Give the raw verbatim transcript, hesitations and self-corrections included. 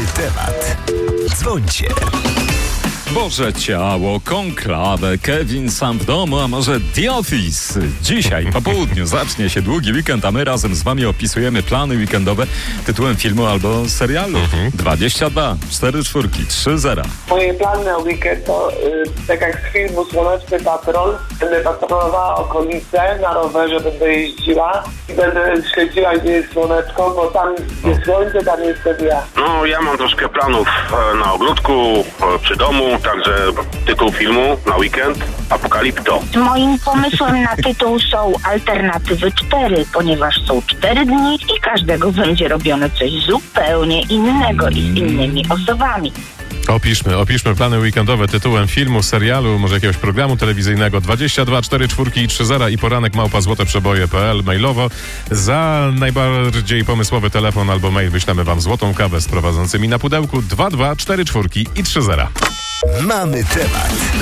temat. Dzwońcie. Boże ciało, konklawę, Kevin sam w domu, a może The Office. Dzisiaj po południu zacznie się długi weekend, a my razem z wami opisujemy plany weekendowe tytułem filmu albo serialu. Mhm. dwadzieścia dwa, cztery czwórki, trzy zera. Moje plany na weekend to, yy, tak jak z filmu Słoneczny Patrol, będę patrolowała okolice, na rowerze będę jeździła i będę śledziła, gdzie jest słoneczko, bo tam jest słońce, tam jestem ja. No, ja mam troszkę planów e, na ogródku, e, przy domu, także tytuł filmu na weekend Apokalipto. Moim pomysłem na tytuł są alternatywy cztery, ponieważ są cztery dni i każdego będzie robione coś zupełnie innego i z innymi osobami. Opiszmy, opiszmy plany weekendowe tytułem filmu, serialu, może jakiegoś programu telewizyjnego. dwadzieścia dwa, cztery czwórki i trzy zera i poranek małpa złoteprzeboje kropka p l mailowo. Za najbardziej pomysłowy telefon albo mail wyślemy wam złotą kawę z prowadzącymi na pudełku. Dwa dwa, cztery czwórki i trzy zera. Mamy temat.